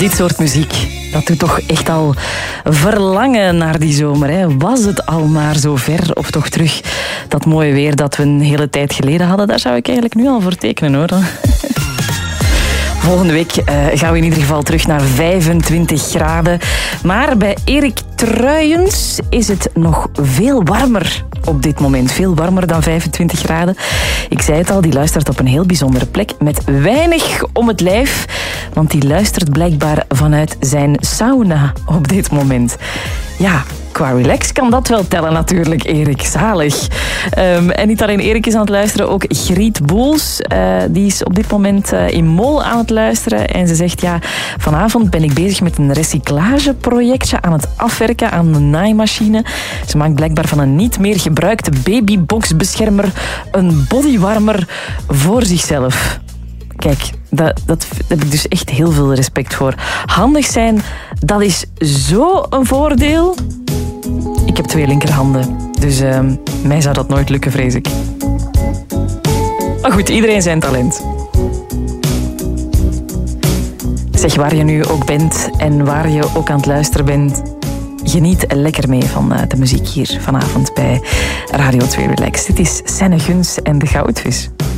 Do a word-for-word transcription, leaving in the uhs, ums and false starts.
Dit soort muziek, dat doet toch echt al verlangen naar die zomer. Hè? Was het al maar zo ver, of toch terug dat mooie weer dat we een hele tijd geleden hadden. Daar zou ik eigenlijk nu al voor tekenen, hoor. Volgende week uh, gaan we in ieder geval terug naar vijfentwintig graden. Maar bij Erik Truijens is het nog veel warmer op dit moment. Veel warmer dan vijfentwintig graden. Ik zei het al, die luistert op een heel bijzondere plek met weinig om het lijf. Want die luistert blijkbaar vanuit zijn sauna op dit moment. Ja, qua relax kan dat wel tellen natuurlijk, Erik. Zalig. Um, en niet alleen Erik is aan het luisteren, ook Griet Boels. Uh, die is op dit moment uh, in Mol aan het luisteren. En ze zegt, ja, vanavond ben ik bezig met een recyclageprojectje aan het afwerken aan een naaimachine. Ze maakt blijkbaar van een niet meer gebruikte babyboxbeschermer een bodywarmer voor zichzelf. Kijk, dat, dat heb ik dus echt heel veel respect voor. Handig zijn, dat is zo een voordeel. Ik heb twee linkerhanden, dus uh, mij zou dat nooit lukken, vrees ik. Maar goed, iedereen zijn talent. Zeg, waar je nu ook bent en waar je ook aan het luisteren bent, geniet lekker mee van uh, de muziek hier vanavond bij Radio twee Relax. Dit is Senne Guns en de Goudvis.